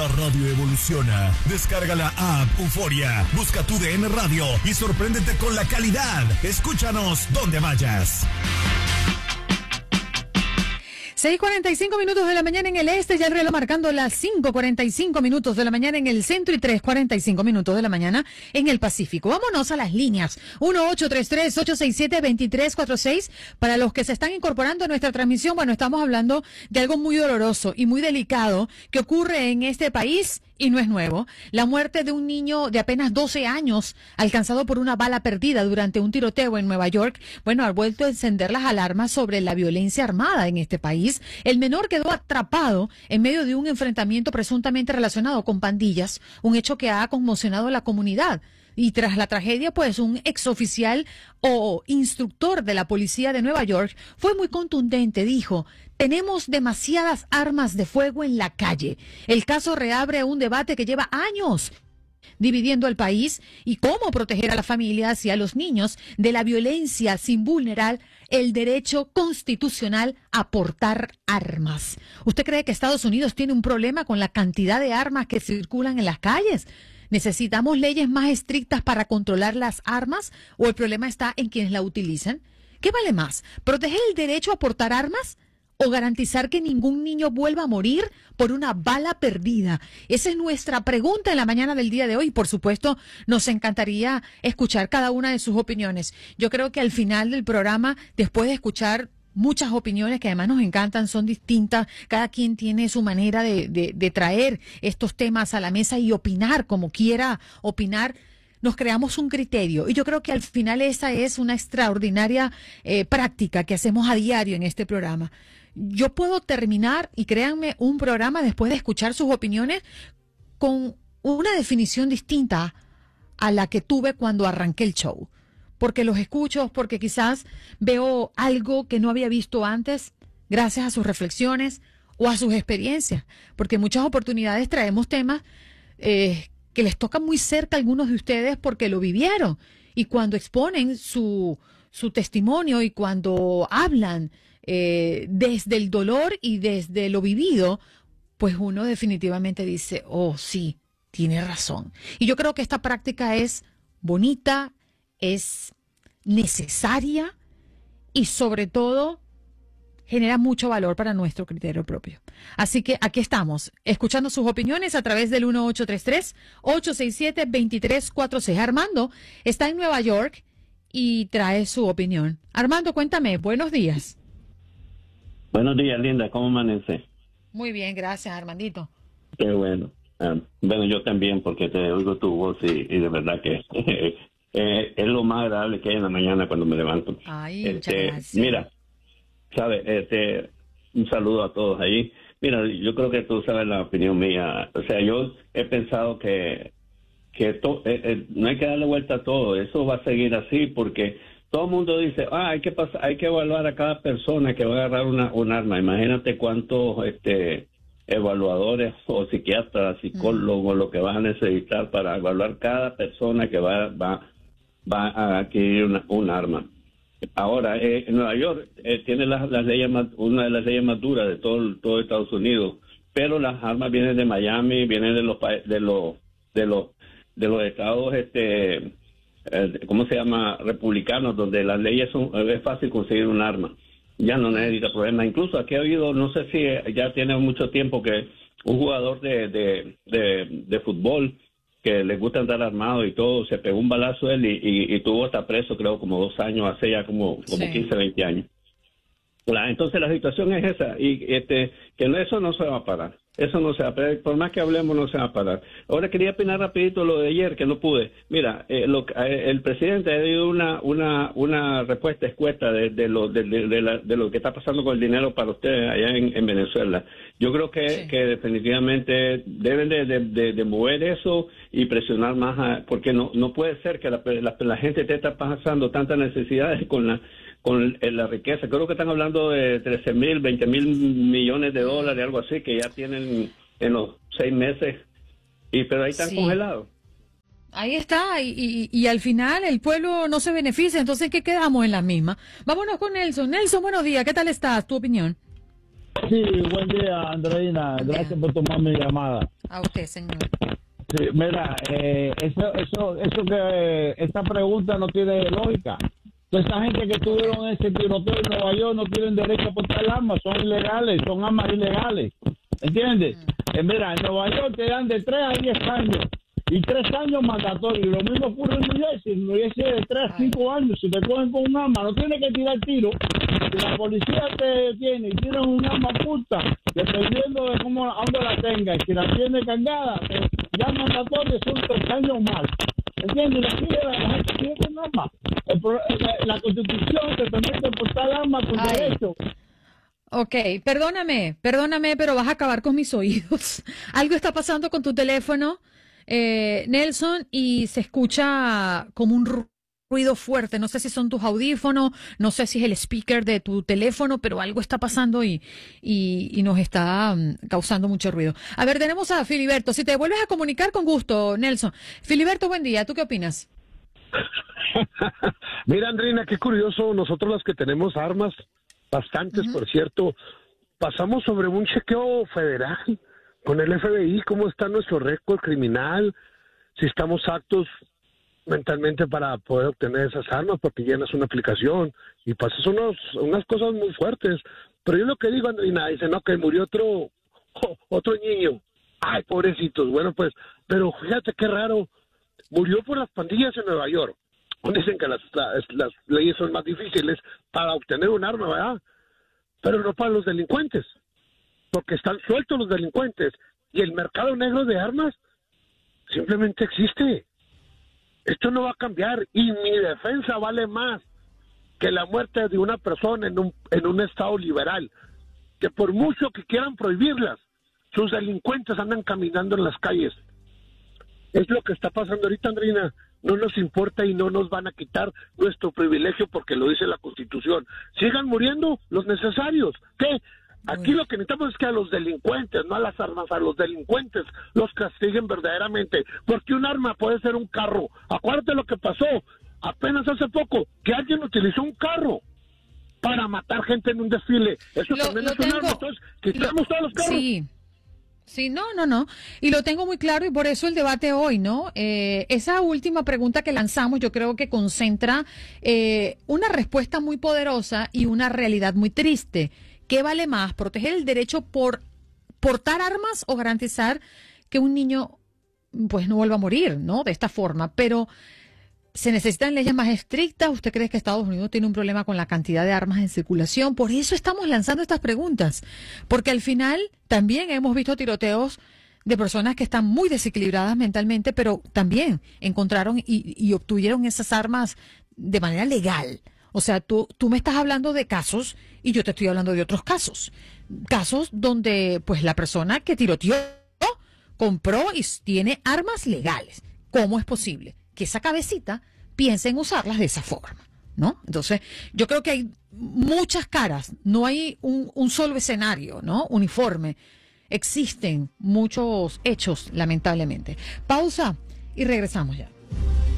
La radio evoluciona. Descarga la app Euforia. Busca tu DN Radio y sorpréndete con la calidad. Escúchanos donde vayas. 6:45 minutos de la mañana en el este, ya el reloj marcando las 5:45 minutos de la mañana en el centro y 3:45 minutos de la mañana en el Pacífico. Vámonos a las líneas. 1-833-867-2346. Para los que se están incorporando a nuestra transmisión, bueno, estamos hablando de algo muy doloroso y muy delicado que ocurre en este país. Y no es nuevo, la muerte de un niño de apenas 12 años alcanzado por una bala perdida durante un tiroteo en Nueva York, bueno, ha vuelto a encender las alarmas sobre la violencia armada en este país. El menor quedó atrapado en medio de un enfrentamiento presuntamente relacionado con pandillas, un hecho que ha conmocionado a la comunidad. Y tras la tragedia, pues un exoficial o instructor de la policía de Nueva York fue muy contundente. Dijo: tenemos demasiadas armas de fuego en la calle. El caso reabre un debate que lleva años dividiendo el país y cómo proteger a las familias y a los niños de la violencia sin vulnerar el derecho constitucional a portar armas. ¿Usted cree que Estados Unidos tiene un problema con la cantidad de armas que circulan en las calles? ¿Necesitamos leyes más estrictas para controlar las armas o el problema está en quienes la utilizan? ¿Qué vale más? ¿Proteger el derecho a portar armas o garantizar que ningún niño vuelva a morir por una bala perdida? Esa es nuestra pregunta en la mañana del día de hoy. Por supuesto, nos encantaría escuchar cada una de sus opiniones. Yo creo que al final del programa, después de escuchar muchas opiniones que además nos encantan, son distintas, cada quien tiene su manera de traer estos temas a la mesa y opinar como quiera opinar, nos creamos un criterio y yo creo que al final esa es una extraordinaria práctica que hacemos a diario en este programa. Yo puedo terminar, y créanme, un programa después de escuchar sus opiniones con una definición distinta a la que tuve cuando arranqué el show. Porque los escucho, porque quizás veo algo que no había visto antes, gracias a sus reflexiones o a sus experiencias. Porque en muchas oportunidades traemos temas que les tocan muy cerca a algunos de ustedes porque lo vivieron. Y cuando exponen su testimonio y cuando hablan desde el dolor y desde lo vivido, pues uno definitivamente dice: oh, sí, tiene razón. Y yo creo que esta práctica es bonita, es necesaria y sobre todo genera mucho valor para nuestro criterio propio. Así que aquí estamos, escuchando sus opiniones a través del 1-833-867-2346. Armando está en Nueva York y trae su opinión. Armando, cuéntame, buenos días. Buenos días, Linda, ¿cómo amanece? Muy bien, gracias, Armandito. Qué bueno. Bueno, yo también, porque te oigo tu voz y de verdad que es lo más agradable que hay en la mañana cuando me levanto. Ay, muchas gracias. Mira, ¿sabes? Un saludo a todos allí. Mira, yo creo que tú sabes la opinión mía. O sea, yo he pensado que no hay que darle vuelta a todo. Eso va a seguir así porque todo el mundo dice: hay que evaluar a cada persona que va a agarrar un arma. Imagínate cuántos evaluadores o psiquiatras, psicólogos, lo que vas a necesitar para evaluar cada persona que va a adquirir un arma. Ahora, en Nueva York tiene las leyes una de las leyes más duras de todo Estados Unidos, pero las armas vienen de Miami, vienen de los estados, ¿cómo se llama? Republicanos, donde las leyes es fácil conseguir un arma. Ya no necesita problemas. Incluso aquí ha habido, no sé si ya tiene mucho tiempo, que un jugador de fútbol que le gusta andar armado y todo, se pegó un balazo él y tuvo hasta preso, creo, como 2 años, hace ya como 15, 20 años. Entonces la situación es esa, y que eso no se va a parar. Eso no se va a parar, por más que hablemos no se va a parar. Ahora quería opinar rapidito lo de ayer, que no pude. Mira, el presidente ha dado una respuesta escueta de lo que está pasando con el dinero para ustedes allá en Venezuela. Yo creo que que deben de mover eso y presionar más, porque no puede ser que la gente te está pasando tantas necesidades con la riqueza. Creo que están hablando de 13,000, 20,000 millones de dólares, algo así, que ya tienen en los 6 meses, pero ahí están congelados. Ahí está, y al final el pueblo no se beneficia, entonces ¿qué quedamos en la misma? Vámonos con Nelson. Nelson, buenos días, ¿qué tal estás? ¿Tu opinión? Sí, buen día, Andreina. Buen Gracias día. por tomar mi llamada. A usted, señor. Sí, mira, eso que esta pregunta no tiene lógica. Toda esa gente que tuvieron ese tiroteo en Nueva York no tienen derecho a portar armas, son ilegales, son armas ilegales. ¿Entiendes? Mira, en Nueva York te dan de 3 a 10 años y 3 años mandatorios. Lo mismo ocurre en New Jersey. En New Jersey de 3 a 5 años. Si te cogen con un arma, no tienes que tirar tiro. Si la policía te tiene y tienes un arma oculta, dependiendo de cómo a dónde la tengas, si la tiene cargada, ya mandatorio son 3 años más. ¿Entiendes? La gente sigue con arma. La Constitución te permite portar armas con derecho. Ok, perdóname, pero vas a acabar con mis oídos. Algo está pasando con tu teléfono, Nelson, y se escucha como un ruido fuerte. No sé si son tus audífonos, no sé si es el speaker de tu teléfono, pero algo está pasando y nos está causando mucho ruido. A ver, tenemos a Filiberto. Si te vuelves a comunicar, con gusto, Nelson. Filiberto, buen día. ¿Tú qué opinas? Mira, Andrina, qué curioso. Nosotros los que tenemos armas, bastantes, por cierto, pasamos sobre un chequeo federal con el FBI, cómo está nuestro récord criminal, si estamos aptos mentalmente para poder obtener esas armas, porque llenas una aplicación y pasas unas cosas muy fuertes. Pero yo lo que digo, Andrina, dicen, no, que murió otro niño. Ay, pobrecitos. Bueno, pues, pero fíjate qué raro, murió por las pandillas en Nueva York. Dicen que las leyes son más difíciles para obtener un arma, ¿verdad? Pero no para los delincuentes, porque están sueltos los delincuentes y el mercado negro de armas simplemente existe. Esto no va a cambiar y mi defensa vale más que la muerte de una persona en un estado liberal, que por mucho que quieran prohibirlas, sus delincuentes andan caminando en las calles. Es lo que está pasando ahorita, Andrina. No nos importa y no nos van a quitar nuestro privilegio porque lo dice la Constitución. Sigan muriendo los necesarios. ¿Qué? Aquí lo que necesitamos es que a los delincuentes, no a las armas, a los delincuentes los castiguen verdaderamente. Porque un arma puede ser un carro. Acuérdate lo que pasó apenas hace poco, que alguien utilizó un carro para matar gente en un desfile. Eso también es un arma. Entonces, quitamos todos los carros. Sí, no. Y lo tengo muy claro y por eso el debate hoy, ¿no? Esa última pregunta que lanzamos yo creo que concentra una respuesta muy poderosa y una realidad muy triste. ¿Qué vale más? ¿Proteger el derecho por portar armas o garantizar que un niño pues no vuelva a morir, ¿no? De esta forma. Pero ¿se necesitan leyes más estrictas? ¿Usted cree que Estados Unidos tiene un problema con la cantidad de armas en circulación? Por eso estamos lanzando estas preguntas. Porque al final también hemos visto tiroteos de personas que están muy desequilibradas mentalmente, pero también encontraron y obtuvieron esas armas de manera legal. O sea, tú me estás hablando de casos y yo te estoy hablando de otros casos. Casos donde pues la persona que tiroteó compró y tiene armas legales. ¿Cómo es posible que esa cabecita piense en usarlas de esa forma? ¿No? Entonces, yo creo que hay muchas caras, no hay un solo escenario, ¿no? Uniforme. Existen muchos hechos, lamentablemente. Pausa y regresamos ya.